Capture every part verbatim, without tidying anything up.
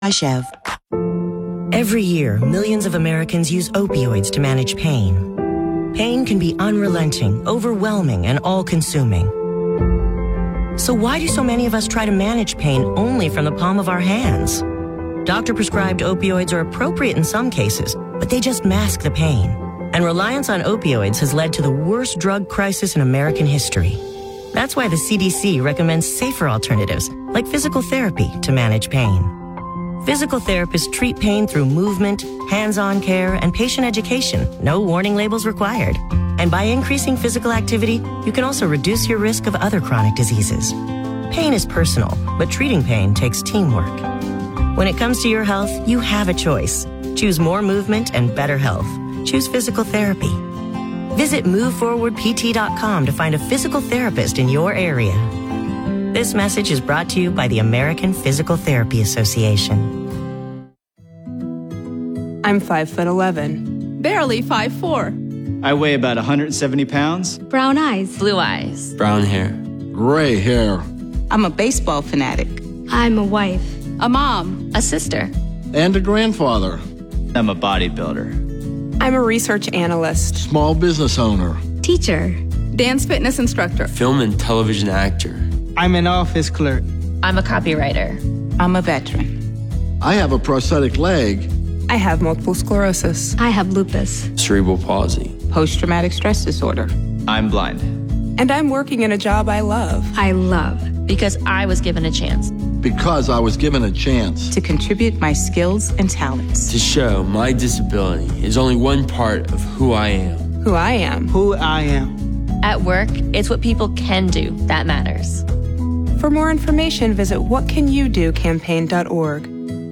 Chev. Every year, millions of Americans use opioids to manage pain. Pain can be unrelenting, overwhelming, and all-consuming. So why do so many of us try to manage pain only from the palm of our hands? Doctor-prescribed opioids are appropriate in some cases, but they just mask the pain. And reliance on opioids has led to the worst drug crisis in American history. That's why the C D C recommends safer alternatives, like physical therapy, to manage pain. Physical therapists treat pain through movement, hands-on care, and patient education. No warning labels required. And by increasing physical activity, you can also reduce your risk of other chronic diseases. Pain is personal, but treating pain takes teamwork. When it comes to your health, you have a choice. Choose more movement and better health. Choose physical therapy. Visit move forward p t dot com to find a physical therapist in your area. This message is brought to you by the American Physical Therapy Association. I'm five foot eleven. Barely five foot four. I weigh about one hundred seventy pounds. Brown eyes. Blue eyes. Brown hair. Gray hair. I'm a baseball fanatic. I'm a wife. A mom. A sister. And a grandfather. I'm a bodybuilder. I'm a research analyst. Small business owner. Teacher. Dance fitness instructor. Film and television actor. I'm an office clerk. I'm a copywriter. I'm a veteran. I have a prosthetic leg. I have multiple sclerosis. I have lupus. Cerebral palsy. Post-traumatic stress disorder. I'm blind. And I'm working in a job I love. I love. Because I was given a chance. Because I was given a chance. To contribute my skills and talents. To show my disability is only one part of who I am. Who I am. Who I am. At work, it's what people can do that matters. For more information, visit what can you do campaign dot org.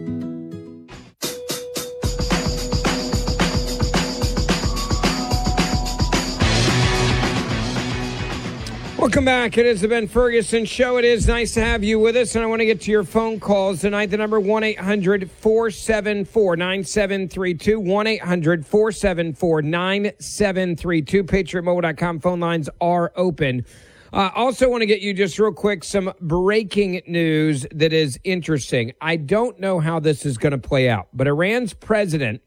Welcome back. It is the Ben Ferguson Show. It is nice to have you with us, and I want to get to your phone calls tonight. The number one eight hundred four seven four nine seven three two, one eight hundred four seven four nine seven three two. Patriot Mobile dot com phone lines are open. Uh, also want to get you just real quick some breaking news that is interesting. I don't know how this is going to play out, but Iran's president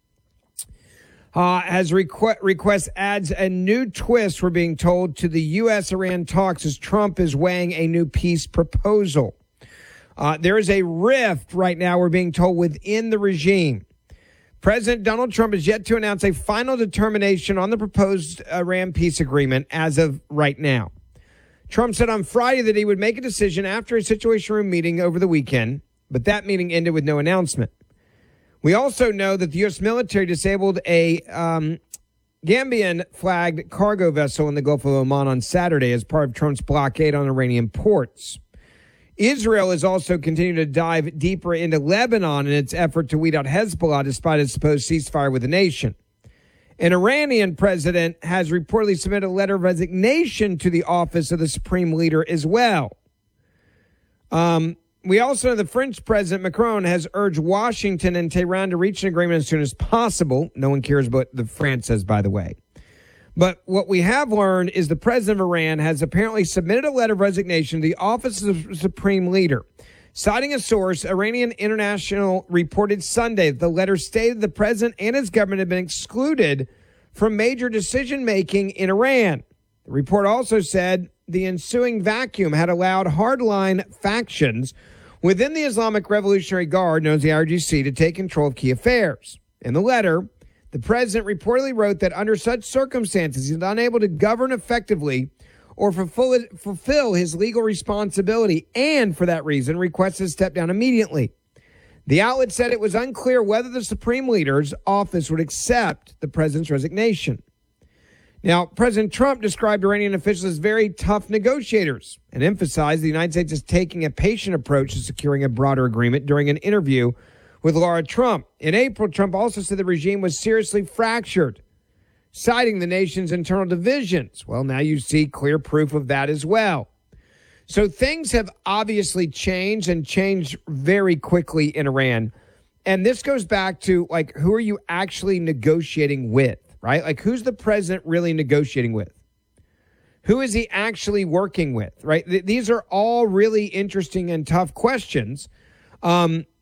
uh, has requ- request adds a new twist, we're being told, to the U S Iran talks as Trump is weighing a new peace proposal. Uh, there is a rift right now, we're being told, within the regime. President Donald Trump is yet to announce a final determination on the proposed Iran peace agreement as of right now. Trump said on Friday that he would make a decision after a Situation Room meeting over the weekend, but that meeting ended with no announcement. We also know that the U S military disabled a um, Gambian-flagged cargo vessel in the Gulf of Oman on Saturday as part of Trump's blockade on Iranian ports. Israel is also continuing to dive deeper into Lebanon in its effort to weed out Hezbollah despite its supposed ceasefire with the nation. An Iranian president has reportedly submitted a letter of resignation to the office of the supreme leader as well. Um, we also know the French president, Macron, has urged Washington and Tehran to reach an agreement as soon as possible. No one cares what the France says, by the way. But what we have learned is the president of Iran has apparently submitted a letter of resignation to the office of the supreme leader. Citing a source, Iranian International reported Sunday that the letter stated the president and his government had been excluded from major decision-making in Iran. The report also said the ensuing vacuum had allowed hardline factions within the Islamic Revolutionary Guard, known as the I R G C, to take control of key affairs. In the letter, the president reportedly wrote that under such circumstances, he's unable to govern effectively or fulfill, fulfill his legal responsibility, and for that reason requested to step down immediately. The outlet said it was unclear whether the supreme leader's office would accept the president's resignation. Now, President Trump described Iranian officials as very tough negotiators and emphasized the United States is taking a patient approach to securing a broader agreement during an interview with Laura Trump. In April, Trump also said the regime was seriously fractured, citing the nation's internal divisions. Well, now you see clear proof of that as well. So things have obviously changed and changed very quickly in Iran. And this goes back to, like, who are you actually negotiating with, right? Like, who's the president really negotiating with? Who is he actually working with, right? Th- these are all really interesting and tough questions. Um,